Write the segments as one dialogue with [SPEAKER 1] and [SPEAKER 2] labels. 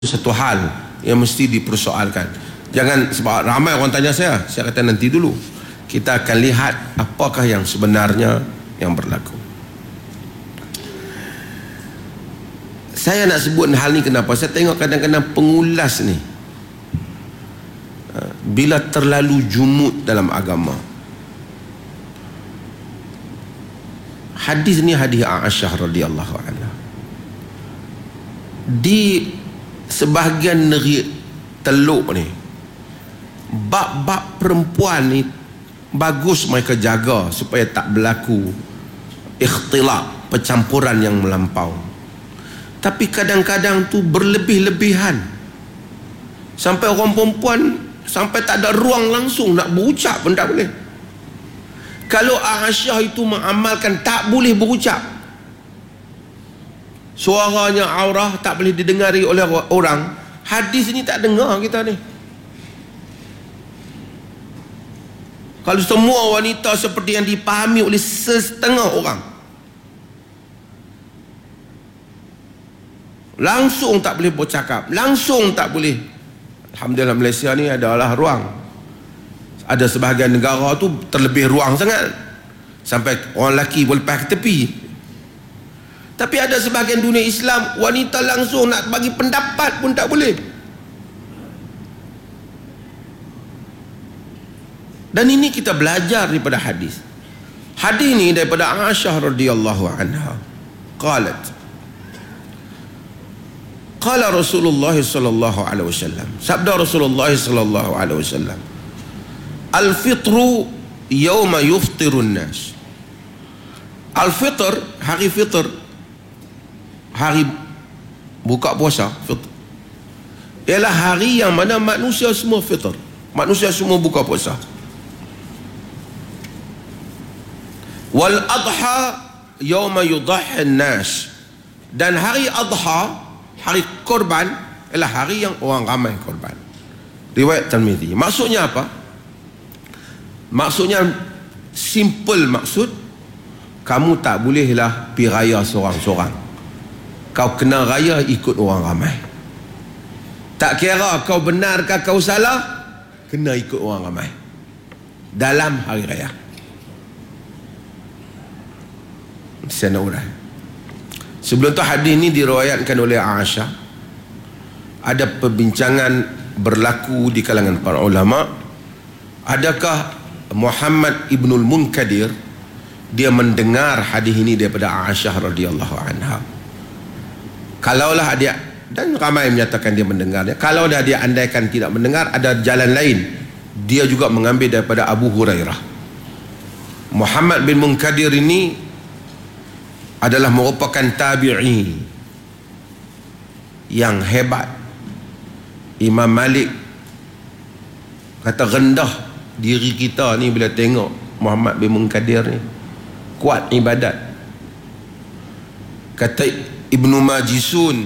[SPEAKER 1] satu hal yang mesti dipersoalkan. Jangan, sebab ramai orang tanya saya kata nanti dulu. Kita akan lihat apakah yang sebenarnya yang berlaku. Saya nak sebut hal ni kenapa? Saya tengok kadang-kadang pengulas ni bila terlalu jumud dalam agama. Hadis ni hadis Aisyah radhiyallahu anha. Di sebahagian negeri Teluk ni, bab-bab perempuan ni bagus mereka jaga supaya tak berlaku ikhtilaf, percampuran yang melampau. Tapi kadang-kadang tu berlebih-lebihan sampai orang perempuan sampai tak ada ruang langsung nak berucap pun tak boleh. Kalau Aisyah itu mengamalkan tak boleh berucap, suaranya aurah, tak boleh didengari oleh orang, hadis ni tak dengar kita ni. Kalau semua wanita seperti yang dipahami oleh setengah orang, langsung tak boleh bercakap, langsung tak boleh. Alhamdulillah Malaysia ni adalah ruang. Ada sebahagian negara tu terlebih ruang sangat, sampai orang lelaki boleh lepas ke tepi. Tapi ada sebahagian dunia Islam, wanita langsung nak bagi pendapat pun tak boleh. Dan ini kita belajar daripada hadis. Hadis ini daripada Aisyah radhiyallahu anha. Qalat, qala Rasulullah sallallahu alaihi wasallam. Sabda Rasulullah sallallahu alaihi wasallam, al-fitru yawma yuftirun nas. Al-fitr, hari fitr, hari buka puasa, fitr, ialah hari yang mana manusia semua fitr, manusia semua buka puasa. Wal adha yawma yudahhi an-nas. Dan hari adha, hari korban, ialah hari yang orang ramai korban. Riwayat Tirmizi. Maksudnya apa? Maksudnya simple maksud, kamu tak bolehlah pergi raya seorang-seorang. Kau kena raya ikut orang ramai. Tak kira kau benar ke kau salah, kena ikut orang ramai dalam hari raya. Saya nak uraikan. Sebelum tu hadis ni diriwayatkan oleh Aisyah. Ada perbincangan berlaku di kalangan para ulama. Adakah Muhammad ibnul Munkadir dia mendengar hadis ini daripada Aisyah radhiyallahu anha? Kalaulah dia, dan ramai menyatakan dia mendengarnya, kalau dia andaikan tidak mendengar, ada jalan lain, dia juga mengambil daripada Abu Hurairah. Muhammad bin Munkadir ini adalah merupakan tabi'i yang hebat. Imam Malik kata rendah diri kita ni bila tengok Muhammad bin Munkadir ni kuat ibadat. Kata Ibnu Majisun,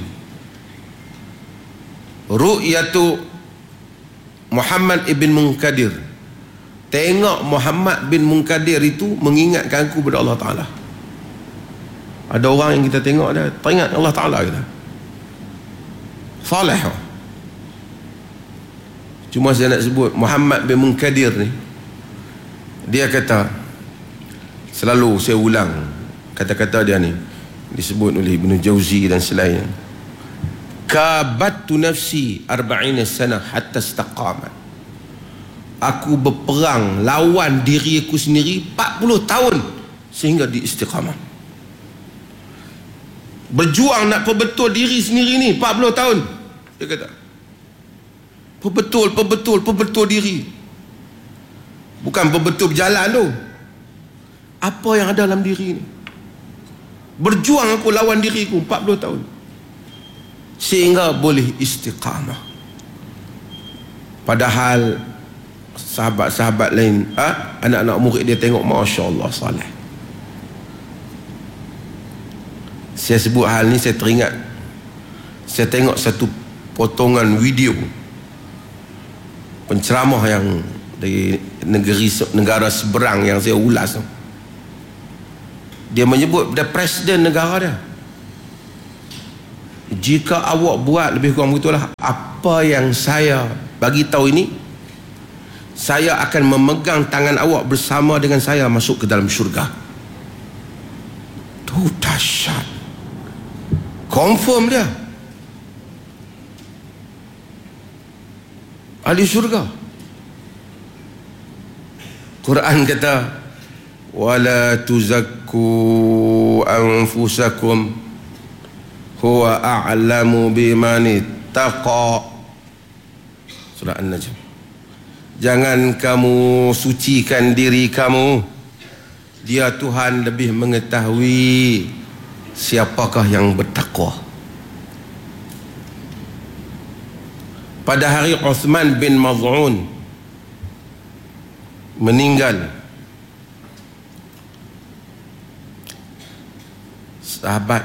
[SPEAKER 1] ru'yatu Muhammad ibn Munkadir, tengok Muhammad bin Munkadir itu mengingatkan aku kepada Allah Ta'ala. Ada orang yang kita tengok dia teringat Allah Ta'ala kita, salih. Cuma saya nak sebut Muhammad bin Munkadir ni, dia kata, selalu saya ulang kata-kata dia ni, disebut oleh Ibn Jauzi dan selain, kabattu nafsi 40 sana hatta istaqamat. Aku berperang lawan diri aku sendiri 40 tahun sehingga diistiqamah. Berjuang nak perbetul diri sendiri ni 40 tahun. Dia kata perbetul diri. Bukan perbetul berjalan tu, apa yang ada dalam diri ni. Berjuang aku lawan diriku 40 tahun sehingga boleh istiqamah. Padahal sahabat-sahabat lain, anak-anak murid dia tengok, Masya Allah salih. Saya sebut hal ni, saya teringat, saya tengok satu potongan video penceramah yang dari negara seberang yang saya ulas. Dia menyebut pada presiden negara dia, jika awak buat lebih kurang begitulah apa yang saya bagi tahu ini, saya akan memegang tangan awak bersama dengan saya masuk ke dalam syurga. Tu dahsyat. Confirm dia ahli syurga. Quran kata wala tuzakku anfusakum huwa a'lamu biman ittaqa. Surah An-Najm. Jangan kamu sucikan diri kamu, dia Tuhan lebih mengetahui siapakah yang bertakwa. Pada hari Uthman bin Maz'un meninggal, sahabat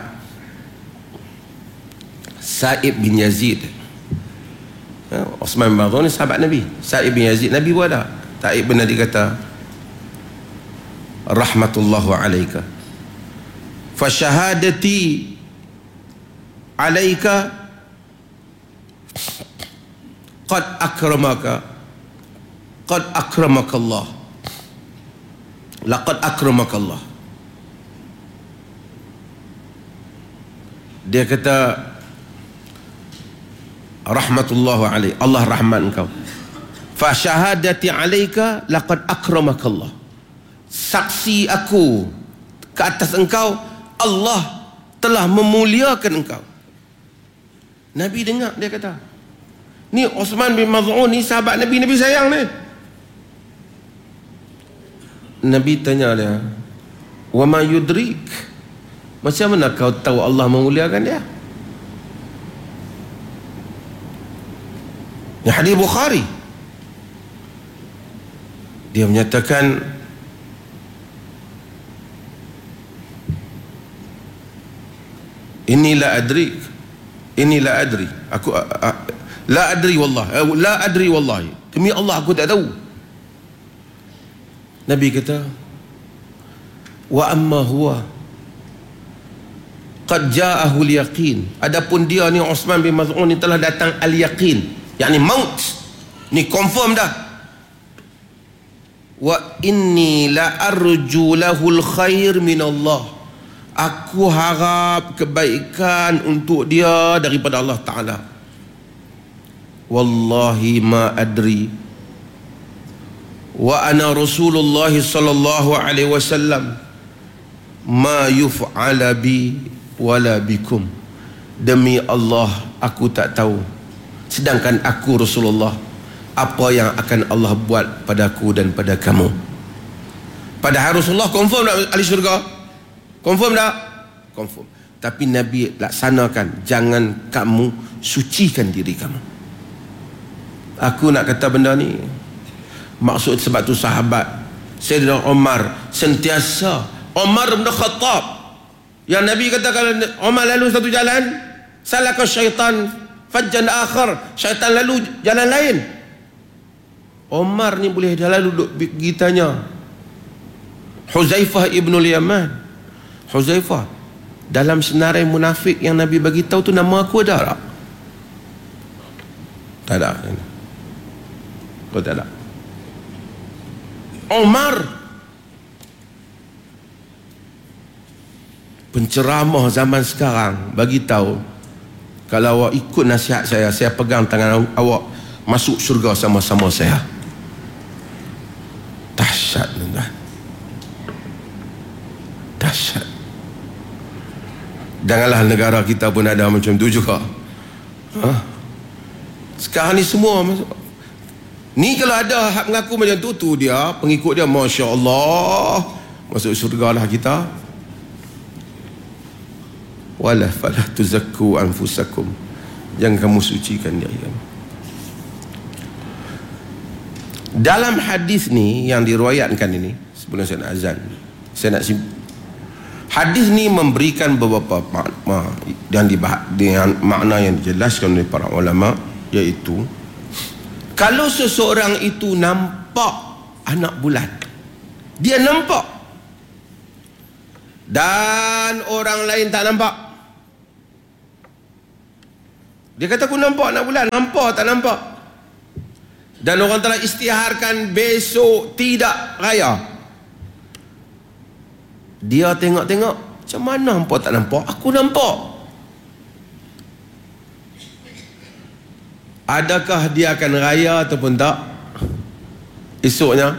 [SPEAKER 1] Sa'ib bin Yazid, Uthman bin Maz'un ni sahabat Nabi. Sa'ib bin Yazid, Nabi pun ada. Sa'ib bin Yazid kata rahmatullahu alaika fa syahadati alaika qad akramaka Allah, laqad akramaka Allah. Dia kata rahmatullahu alaik, Allah rahmat engkau. Fa syahadati alaika laqad akramaka Allah. Saksi aku ke atas engkau, Allah telah memuliakan engkau. Nabi dengar, dia kata, ni Uthman bin Maz'un ni sahabat Nabi, Nabi sayang ni. Nabi tanya dia, wa ma yudrik, macam mana kau tahu Allah memuliakan dia? Ini hadis Bukhari. Dia menyatakan, ini la adrik, ini la adri, aku la adri wallah, la adri wallahi, demi Allah aku tak tahu. Nabi kata, wa amma huwa qad ja'ahu al-yaqin, adapun dia ni Uthman bin Maz'un ni telah datang al-yaqin, yakni maut ni confirm dah. Wa inni la arju lahul khair min Allah, aku harap kebaikan untuk dia daripada Allah Ta'ala. Wallahi ma adri wa ana Rasulullah sallallahu alaihi wasallam ma yuf'ala bi wala bikum, demi Allah aku tak tahu, sedangkan aku Rasulullah, apa yang akan Allah buat padaku dan pada kamu. Padahal Rasulullah confirm tak ahli syurga? Confirm tak? Confirm. Tapi Nabi laksanakan, jangan kamu sucikan diri kamu. Aku nak kata benda ni, maksud sebab tu sahabat Sayyidina Umar sentiasa, Umar bin Khattab, yang Nabi kata kalau Umar lalu satu jalan, salaka syaitan fajjan akhar, syaitan lalu jalan lain, Umar ni boleh dah lalu duduk pergi tanya Huzaifah ibnul Yaman, Huzaifah, dalam senarai munafik yang Nabi bagi tahu tu nama aku ada tak? Tak ada. Oh, tak ada. Umar penceramah zaman sekarang bagi tahu, kalau awak ikut nasihat saya pegang tangan awak masuk syurga sama-sama saya. Dahsyat tuan-tuan. Dahsyat. Janganlah negara kita pun ada macam tu juga. Sekarang ni semua ni kalau ada hak mengaku macam tu dia, pengikut dia, Masya Allah, masuk syurga lah kita. Wala falah tuzakku anfusakum, jangan kamu sucikan diri kamu. Dalam hadis ni yang diriwayatkan ini, sebelum saya nak azan, saya nak hadis ni memberikan beberapa makna dan dengan makna yang dijelaskan oleh para ulama, iaitu kalau seseorang itu nampak anak bulan, dia nampak dan orang lain tak nampak, Dia kata aku nampak nak bulan. Nampak tak nampak? Dan orang telah isytiharkan besok tidak raya. Dia tengok-tengok, macam mana hampa tak nampak? Aku nampak. Adakah dia akan raya ataupun tak? Esoknya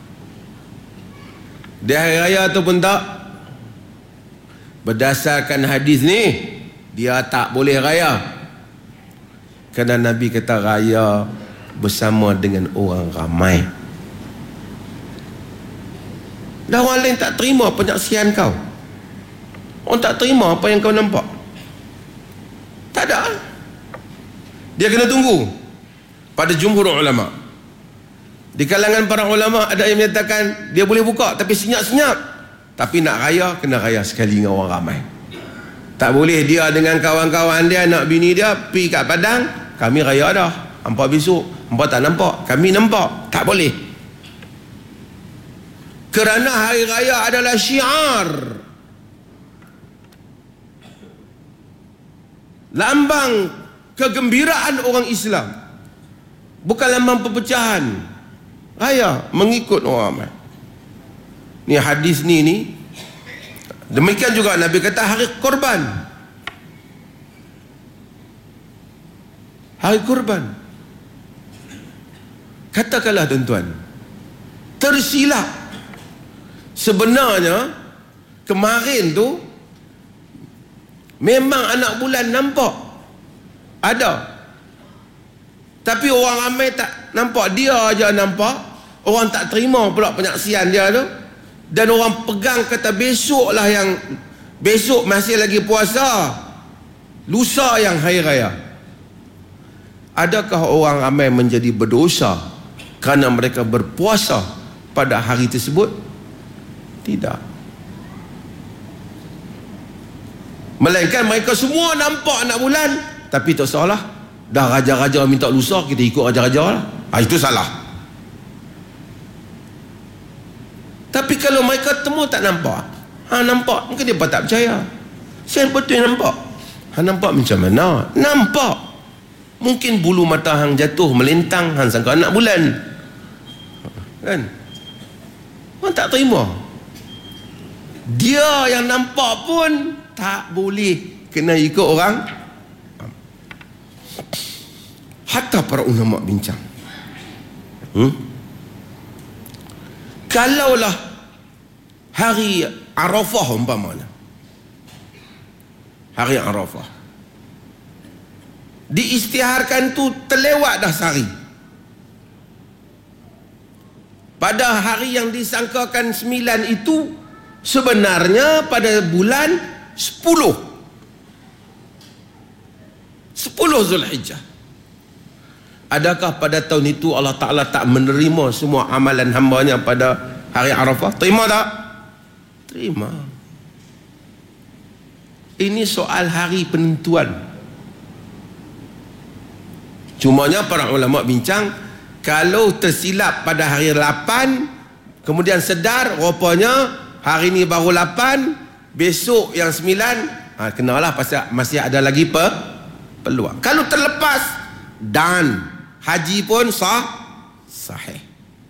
[SPEAKER 1] dia hari raya ataupun tak? Berdasarkan hadis ni, dia tak boleh raya. Kerana Nabi kata raya bersama dengan orang ramai. Dan orang lain tak terima penyaksian kau. Orang tak terima apa yang kau nampak. Tak ada. Dia kena tunggu. Pada jumhur ulama, di kalangan para ulama ada yang menyatakan dia boleh buka tapi senyap-senyap. Tapi nak raya, kena raya sekali dengan orang ramai. Tak boleh dia dengan kawan-kawan dia, anak bini dia pergi kat Padang, kami raya dah, hampa besok, hampa tak nampak, kami nampak. Tak boleh. Kerana hari raya adalah syiar, lambang kegembiraan orang Islam, bukan lambang perpecahan. Raya mengikut orang ramai. Ni hadis ni. Demikian juga Nabi kata hari korban. Hari korban. Katakanlah tuan-tuan, tersilap. Sebenarnya kemarin tu memang anak bulan nampak. Ada. Tapi orang ramai tak nampak. Dia aja nampak. Orang tak terima pula penyaksian dia tu. Dan orang pegang kata besok lah yang, besok masih lagi puasa, lusa yang hari raya. Adakah orang ramai menjadi berdosa kerana mereka berpuasa pada hari tersebut? Tidak. Melainkan mereka semua nampak anak bulan, tapi tak salah. Dah raja-raja minta lusa, kita ikut raja-raja lah. Itu salah. Tapi kalau mereka temu tak nampak, nampak, mungkin dia tak percaya. Saya betul nampak. Nampak macam mana? Nampak. Mungkin bulu mata hang jatuh melintang, hang sangka anak bulan. Kan? Orang tak terima. Dia yang nampak pun tak boleh, kena ikut orang. Hatta para ulama bincang. Kalaulah hari Arafah umpamanya, hari Arafah diisytiharkan tu terlewat dah sehari, pada hari yang disangkakan 9 itu sebenarnya pada bulan 10 Zulhijjah. Adakah pada tahun itu Allah Ta'ala tak menerima semua amalan hambanya pada hari Arafah? Terima tak? Terima. Ini soal hari penentuan. Cumanya para ulama bincang, kalau tersilap pada hari 8, kemudian sedar rupanya hari ini baru 8, besok yang 9, kenalah pasal masih ada lagi peluang. Kalau terlepas, dan haji pun sahih.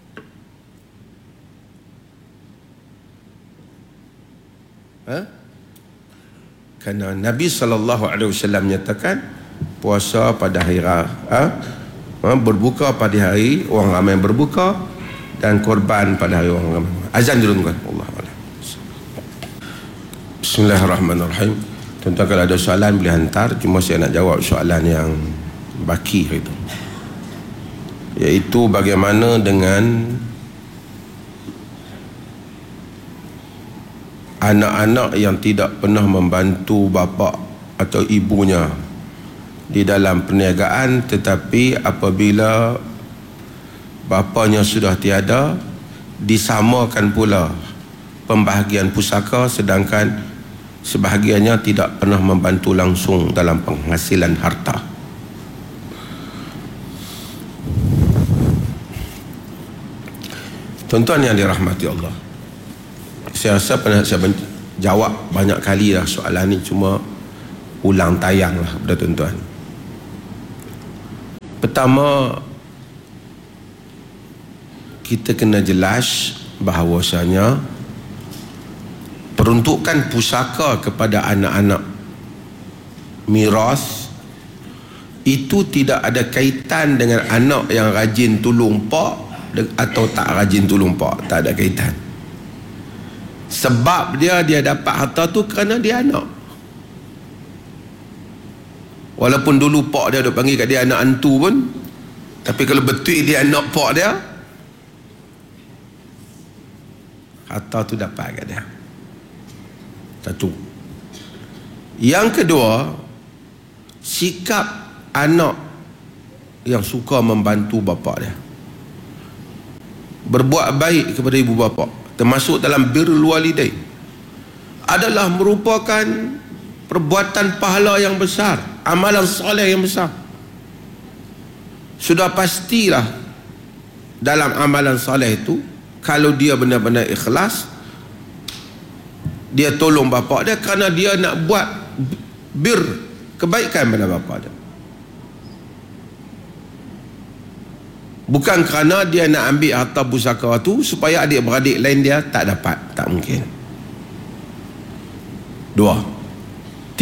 [SPEAKER 1] Kerana Nabi SAW menyatakan puasa pada hari berbuka pada hari orang ramai berbuka, dan korban pada hari orang ramai. Azan dulu kan. Allahuakbar. Bismillahirrahmanirrahim. Tuan-tuan kalau ada soalan boleh hantar. Cuma saya nak jawab soalan yang baki itu, iaitu bagaimana dengan anak-anak yang tidak pernah membantu bapa atau ibunya di dalam perniagaan, tetapi apabila bapanya sudah tiada, disamakan pula pembahagian pusaka, sedangkan sebahagiannya tidak pernah membantu langsung dalam penghasilan harta. Tuan-tuan yang dirahmati Allah, saya rasa pernah saya jawab banyak kali dah soalan ni, cuma ulang tayang lah kepada tuan-tuan. Pertama, kita kena jelas bahawasanya peruntukan pusaka kepada anak-anak miras itu tidak ada kaitan dengan anak yang rajin tolong pak atau tak rajin tolong pak. Tak ada kaitan. Sebab dia dapat harta tu kerana dia anak. Walaupun dulu pak dia duk panggil kat dia anak hantu pun, tapi kalau betul dia anak pak dia, harta tu dapat kat dia. Satu. Yang kedua, sikap anak yang suka membantu bapa dia, berbuat baik kepada ibu bapa, termasuk dalam birrul walidain, adalah merupakan perbuatan pahala yang besar, amalan soleh yang besar. Sudah pastilah dalam amalan soleh itu, kalau dia benar-benar ikhlas, dia tolong bapa dia kerana dia nak buat kebaikan pada bapa dia, bukan kerana dia nak ambil harta pusaka tu supaya adik-beradik lain dia tak dapat. Tak mungkin. 2.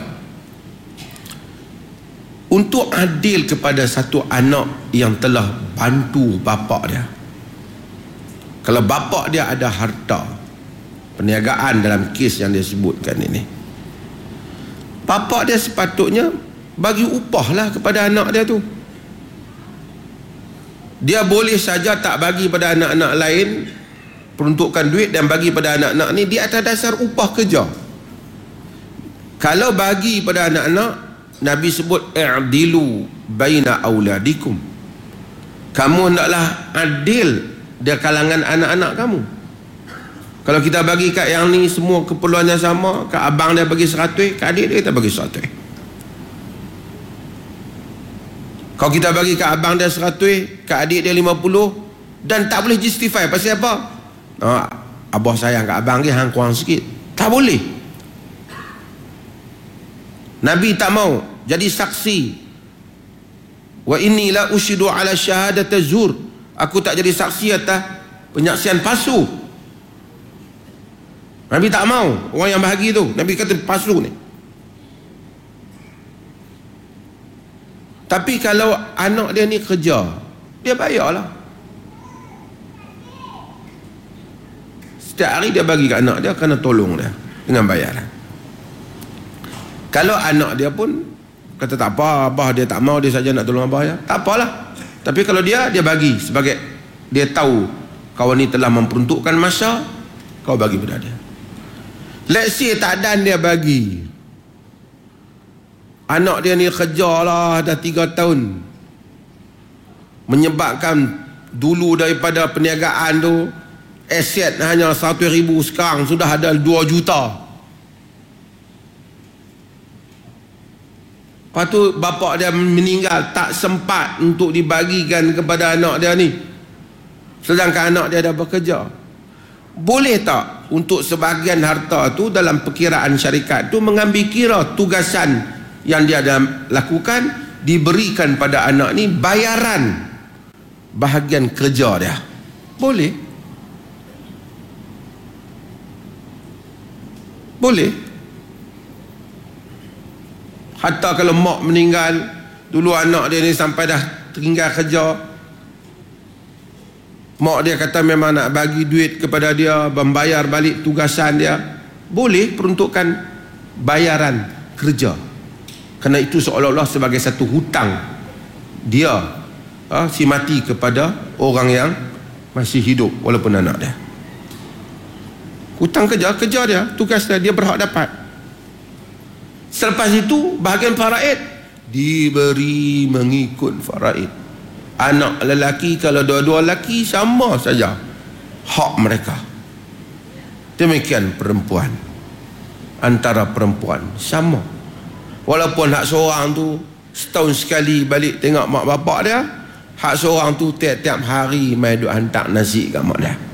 [SPEAKER 1] 3. Untuk adil kepada satu anak yang telah bantu bapa dia, kalau bapa dia ada harta perniagaan dalam kes yang dia sebutkan ini, bapa dia sepatutnya bagi upah lah kepada anak dia tu. Dia boleh saja tak bagi pada anak-anak lain, peruntukkan duit dan bagi pada anak-anak ni di atas dasar upah kerja. Kalau bagi pada anak-anak, Nabi sebut i'dilu baina auladikum, kamu hendaklah adil di kalangan anak-anak kamu. Kalau kita bagi kat yang ni semua keperluannya sama, kat abang dia bagi 100, kat adik dia kita bagi 100. Kalau kita bagi kat abang dia 100, kat adik dia 50, dan tak boleh justify pasal apa? Abah sayang kat abang dia, hang kurang sikit. Tak boleh. Nabi tak mau jadi saksi. Wa inni la ushidu ala syahadati zur, aku tak jadi saksi atas penyaksian palsu. Nabi tak mau orang yang bahagi tu. Nabi kata palsu ni. Tapi kalau anak dia ni kerja, dia bayarlah. Setiap hari dia bagi kat anak dia kerana tolong dia dengan bayaran. Kalau anak dia pun kata tak apa, abah dia tak mau, dia saja nak tolong abah ya, tak apalah. Tapi kalau dia bagi sebagai dia tahu kawan ni telah memperuntukkan masa, kau bagi pada dia. Let's say tak dan dia bagi, anak dia ni kerja lah dah 3 tahun, menyebabkan dulu daripada perniagaan tu aset hanya 100,000, sekarang sudah ada 2 juta. Lepas tu bapak dia meninggal, tak sempat untuk dibagikan kepada anak dia ni, sedangkan anak dia dah bekerja. Boleh tak untuk sebahagian harta tu dalam perkiraan syarikat tu mengambil kira tugasan yang dia dah lakukan, diberikan pada anak ni bayaran bahagian kerja dia? Boleh. Boleh. Hatta kalau mak meninggal, dulu anak dia ni sampai dah tinggal kerja, mak dia kata memang nak bagi duit kepada dia, membayar balik tugasan dia, boleh peruntukkan bayaran kerja. Kerana itu seolah-olah sebagai satu hutang dia si mati kepada orang yang masih hidup walaupun anak dia. Hutang kerja dia, tugas dia berhak dapat. Selepas itu bahagian faraid diberi mengikut faraid. Anak lelaki kalau dua-dua lelaki sama saja hak mereka. Demikian perempuan, antara perempuan sama. Walaupun hak seorang tu setahun sekali balik tengok mak bapak dia, hak seorang tu tiap-tiap hari mai duk hantar nasi kat mak dia.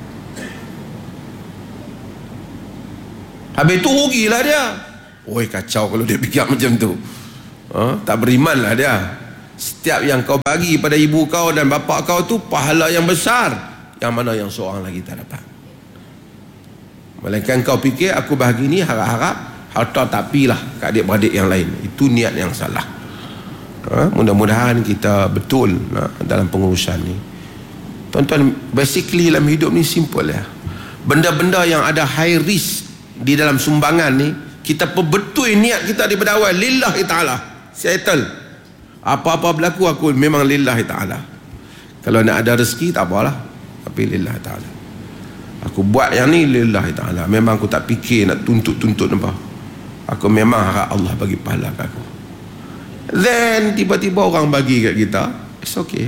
[SPEAKER 1] Habis tu rugilah dia. Oi, kacau kalau dia fikir macam tu. Tak beriman lah dia. Setiap yang kau bagi pada ibu kau dan bapa kau tu pahala yang besar, yang mana yang seorang lagi tak dapat. Melainkan kau fikir aku bahagi ni harap-harap harta tak pilah ke adik-beradik yang lain. Itu niat yang salah. Mudah-mudahan kita betul dalam pengurusan ni. Tuan-tuan, basically dalam hidup ni simple ya. Benda-benda yang ada high risk di dalam sumbangan ni, kita perbetul niat kita daripada awal, lillahi ta'ala, settle. Apa-apa berlaku aku memang lillahi ta'ala. Kalau nak ada rezeki tak apalah, tapi lillahi ta'ala. Aku buat yang ni lillahi ta'ala. Memang aku tak fikir nak tuntut-tuntut apa. Aku memang harap Allah bagi pahala kat aku. Then tiba-tiba orang bagi kat kita, it's okay.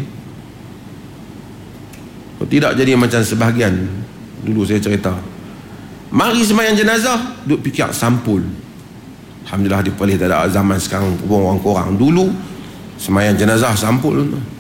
[SPEAKER 1] Tidak jadi macam sebahagian. Dulu saya cerita, mari sembahyang jenazah, duk fikir sampul. Alhamdulillah dipalih tak ada zaman sekarang orang korang. Dulu sembahyang jenazah sampul.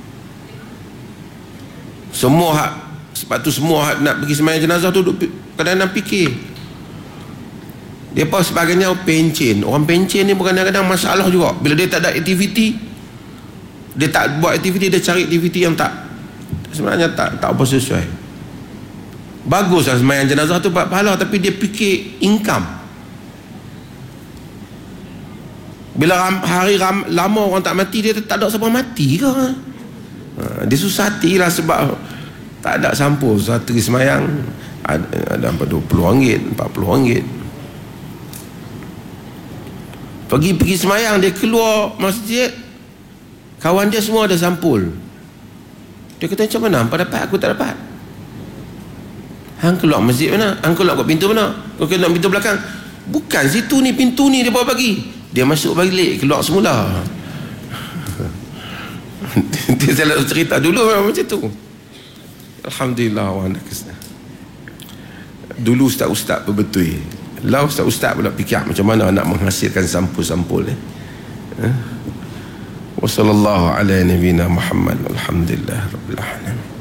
[SPEAKER 1] Semua hak, sebab tu semua hak nak pergi sembahyang jenazah tu duk kadang-kadang fikir. Dia apa sebagainya pencen. Orang pencen ni kadang-kadang masalah juga. Bila dia tak ada aktiviti, dia tak buat aktiviti, dia cari aktiviti yang tak, sebenarnya tak apa sesuai. Baguslah sembahyang jenazah tu pahala, tapi dia fikir income. Bila hari lama orang tak mati, dia tak ada siapa mati ke? Dia susah hati lah sebab tak ada sampul. Satu sembahyang ada RM20, RM40. Pergi sembahyang, dia keluar masjid, kawan dia semua ada sampul. Dia kata, macam mana hampa dapat, aku tak dapat? Hang keluar masjid mana? Hang keluar kat pintu mana? Kau keluar pintu belakang. Bukan situ ni, pintu ni dia bawa bagi. Dia masuk balik, keluar semula. Dia selalu cerita dulu macam tu. Alhamdulillah orang dah kesana. Dulu ustaz-ustaz berbetul. Lah ustaz-ustaz pula fikir macam mana nak menghasilkan sampul-sampul ni. Wa sallallahu ala nabiyyina Muhammad walhamdulillah rabbil alamin.